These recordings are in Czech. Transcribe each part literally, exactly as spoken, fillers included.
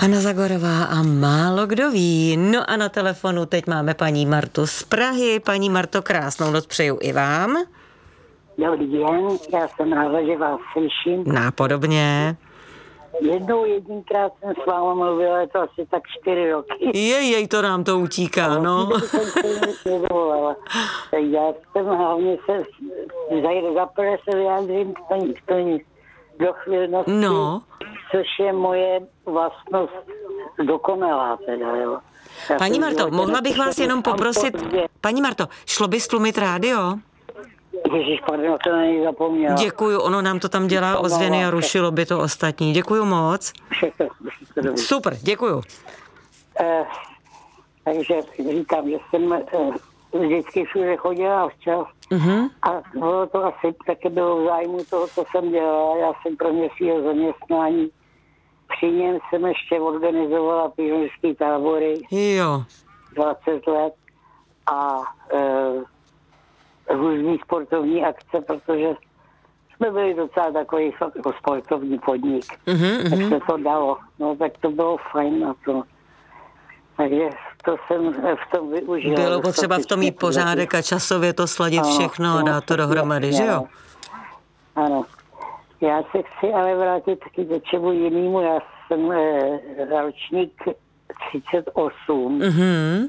Hana Zagorová a málo kdo ví. No a na telefonu teď máme paní Martu z Prahy. Paní Marto, krásnou noc přeju i vám. Dobrý den, já jsem ráda, že vás slyším. Nápodobně. Jednou jedinkrát jsem s váma mluvila, je to asi tak čtyři roky. Jej, jej, to nám to utíká, no. jsem se nedovolala. Já jsem hlavně se, za prvé se vyjádřím k tomu, k tomu dochvilnosti, No. což je moje vlastnost dokonalá teda, jo. Já Paní Marto, mohla bych vás jenom poprosit, paní Marto, šlo by stlumit rádio? Ježiš, pardon, to na něj zapomněla. Děkuju, ono nám to tam dělá ozvěny a rušilo by to ostatní. Děkuju moc. Všechno, všechno Super, děkuju. Eh, takže říkám, že jsem eh, vždycky všude chodila včas. Uh-huh. A bylo to asi také bylo v zájmu toho, co jsem dělala. Já jsem pro mě svýho zaměstnání. Při něm jsem ještě organizovala pionýrské tábory. Jo. dvacet let. A eh, různý sportovní akce, protože jsme byli docela takový jako sportovní podnik. Uh-huh, tak uh-huh. se to dalo. No tak to bylo fajn na to. Takže to jsem v tom využila. Bylo potřeba v tom mít pořádek a časově to sladit všechno a dát to dohromady, že jo? Ano. Já se chci ale vrátit taky do čemu jinému. Já jsem eh, ročník třicet osm. Mhm.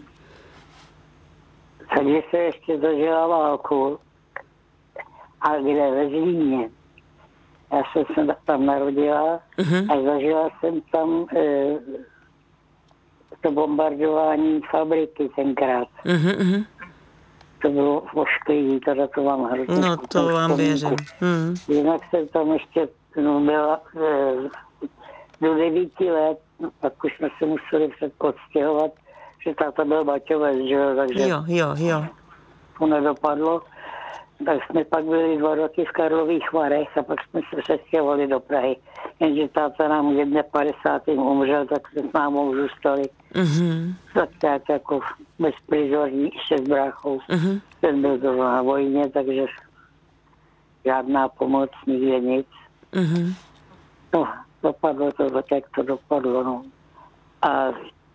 Takže se ještě zažila válku. A kde ve Zlíně. Já jsem se tam narodila Mhm. a zažila jsem tam eh, to bombardování fabriky tenkrát. Mhm, mhm. To bylo ošklivý, teda to vám hrozně. No to vám věřím. Hmm. Jinak jsem tam ještě no, byla eh, do devíti let, no, pak už jsme se museli před odstěhovat, že táta byl baťovec, že jo, takže Jo, jo, jo. to nedopadlo. Tak jsme pak byli dva roky v Karlových Varech a pak jsme se přestěhovali do Prahy. Jenže táta nám v padesátém umřel, tak jsme s mámou zůstali. Mhm. Tak tak jako bezprizorní ještě s bráchou. Mhm. Ten byl to na vojně, takže žádná pomoc, nikde nic. Mhm. No, dopadlo to, tak to dopadlo, no. A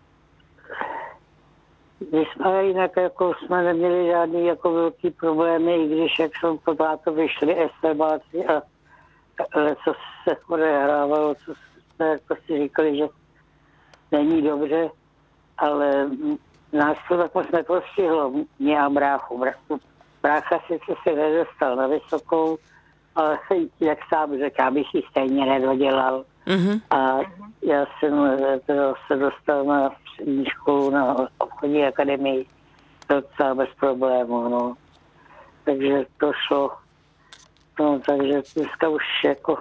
my jsme jinak jako jsme neměli žádný jako velký problémy, i když jak jsem to táto vyšli estebáci a co se odehrávalo, co jsme jako si říkali, že není dobře, ale nás to tak moc nepostihlo, mě a bráchu. Brácha sice se nedostal na vysokou, ale jak sám řekl, já bych ji stejně nedodělal. Mhm. A já jsem teda se dostal na střední školu na obchodní akademii docela bez problémů, no. Takže to šlo. No, takže dneska už jako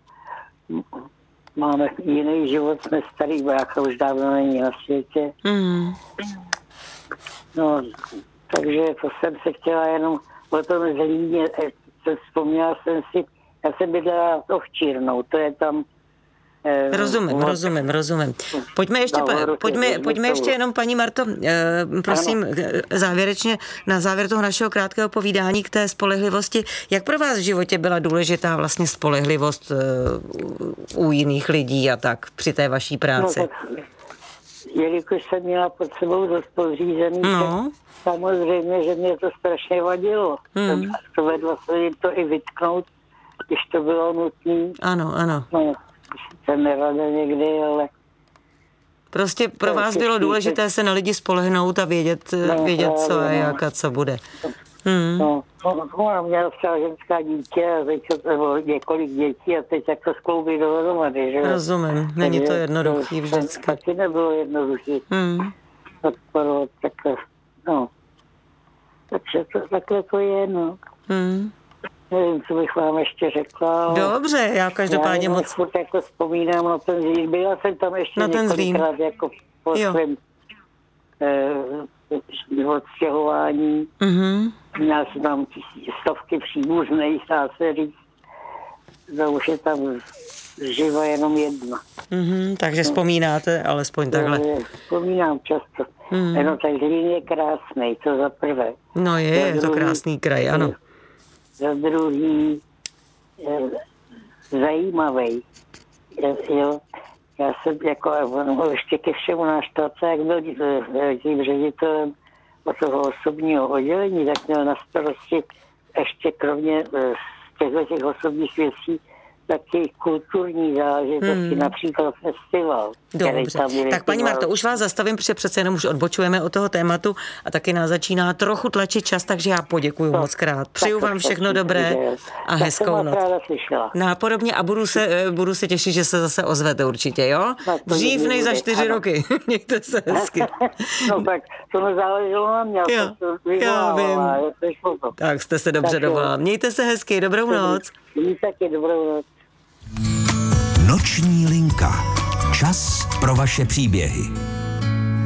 máme jiný život, jsme starý, brácha už dávno není na světě. Mhm. No, takže to jsem se chtěla jenom o tom Zlíně, vzpomněla jsem si, já jsem bydlela v Ovčírnou, to je tam eh, Rozumím, od, rozumím, rozumím. Pojďme ještě, Nahoru pojďme, ty pojďme ještě jenom, paní Marto, eh, prosím, eh, závěrečně, na závěr toho našeho krátkého povídání k té spolehlivosti. Jak pro vás v životě byla důležitá vlastně spolehlivost eh, u jiných lidí a tak při té vaší práci? No, tak, jelikož jsem měla pod sebou dost podřízený, No. tak samozřejmě, že mě to strašně vadilo. Hmm. To vedlo se jim to i vytknout, když to bylo nutné. Ano, ano. No, jsem nerada někdy, ale Prostě pro vás bylo důležité se na lidi spolehnout a vědět, No, vědět co a právě, no. jak a co bude. Hmm. no, no, ona měla třeba ženská dítě a teď to bylo několik dětí a teď jak to skloubí dohromady, že? Rozumím, není to Takže jednoduchý to vždycky. taky nebylo jednoduchý. Hmm. Podporovat, tak no. Takže to, takhle to je, no. Hmm. Nevím, co bych vám ještě řekla. Dobře, já každopádně já moc... furt jako vzpomínám na ten Zlín. Byla jsem tam ještě Na ten Zlín. několikrát jako po Jo. svém eh, odstěhování. Mhm. Měl jsem tam stovky příbuzných, dá se říct. To už je tam živa jenom jedna. Mhm, takže vzpomínáte alespoň takhle. No, vzpomínám často. Mhm. No, tak Zlín je krásný, to za prvé. No je, Za je to druhý- krásný kraj, ano. Za druhý eh, zajímavý. Jo. já jsem jako, no, ještě ke všemu náš táta, jak byl tím ředitelem od toho osobního oddělení, tak měl na starosti ještě kromě těchto těch osobních věcí taky kulturní záležitosti, hmm. například festival. Dobře. Tak paní Marto, už vás zastavím, protože přece jenom už odbočujeme od toho tématu a taky nás začíná trochu tlačit čas, takže já poděkuju no, moc krát. Přeju vám všechno dobré a hezkou noc. Nápodobně a budu se, budu se těšit, že se zase ozvete určitě, jo? Dřív než za čtyři ano. roky. Mějte se hezky. No tak, to nezáleželo na mě. Jo, já vím. Tak jste se dobře dovolala. Mějte se hezky, dobrou noc. Mějte taky dobrou noc. Noční linka. Čas pro vaše příběhy.